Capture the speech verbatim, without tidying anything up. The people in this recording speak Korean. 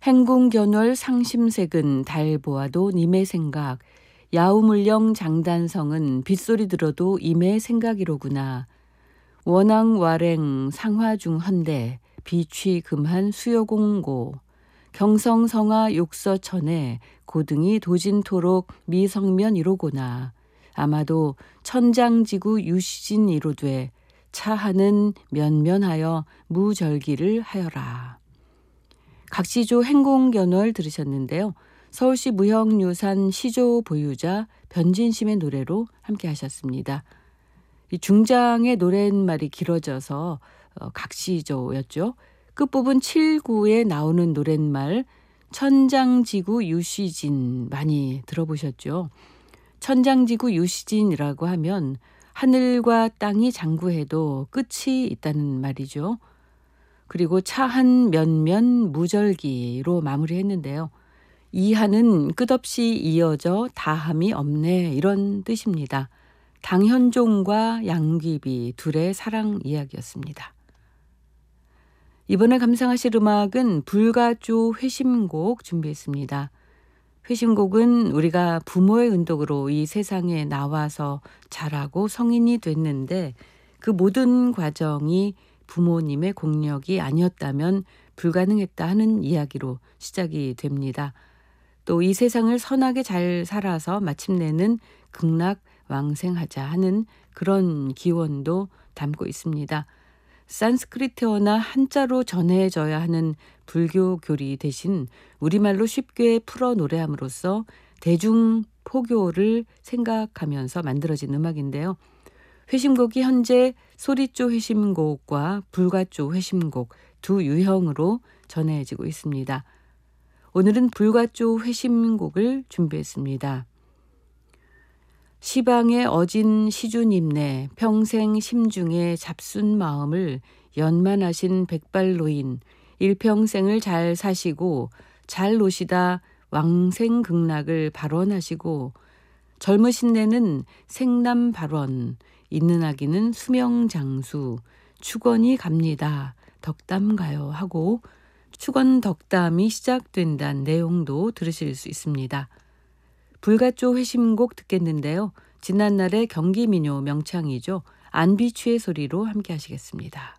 행궁견월 상심색은 달 보아도 님의 생각, 야우물령 장단성은 빗소리 들어도 임의 생각이로구나. 원앙와랭 상화중헌대 비취금한 수요공고 경성성하 욕서천에 고등이 도진토록 미성면이로구나. 아마도 천장지구 유시진이로되 차하는 면면하여 무절기를 하여라. 각시조 행궁견월 들으셨는데요. 서울시 무형유산 시조 보유자 변진심의 노래로 함께 하셨습니다. 이 중장의 노랫말이 길어져서 어, 각시조였죠. 끝부분 칠 구에 나오는 노랫말 천장지구 유시진 많이 들어보셨죠. 천장지구 유시진이라고 하면 하늘과 땅이 장구해도 끝이 있다는 말이죠. 그리고 차한 면면 무절기로 마무리했는데요. 이하는 끝없이 이어져 다함이 없네 이런 뜻입니다. 당현종과 양귀비 둘의 사랑 이야기였습니다. 이번에 감상하실 음악은 불가조 회심곡 준비했습니다. 회심곡은 우리가 부모의 은덕으로 이 세상에 나와서 자라고 성인이 됐는데 그 모든 과정이 부모님의 공력이 아니었다면 불가능했다 하는 이야기로 시작이 됩니다. 또 이 세상을 선하게 잘 살아서 마침내는 극락왕생하자 하는 그런 기원도 담고 있습니다. 산스크리트어나 한자로 전해져야 하는 불교 교리 대신 우리말로 쉽게 풀어 노래함으로써 대중 포교를 생각하면서 만들어진 음악인데요. 회심곡이 현재 소리조 회심곡과 불가조 회심곡 두 유형으로 전해지고 있습니다. 오늘은 불가조 회심곡을 준비했습니다. 시방의 어진 시주님네 평생 심중에 잡순 마음을 연만하신 백발노인 일평생을 잘 사시고 잘 노시다 왕생극락을 발원하시고 젊으신 내는 생남 발원 있는 아기는 수명장수 축원이 갑니다. 덕담 가요 하고 축원 덕담이 시작된다는 내용도 들으실 수 있습니다. 불가조 회심곡 듣겠는데요. 지난날의 경기민요 명창이죠. 안비추의 소리로 함께 하시겠습니다.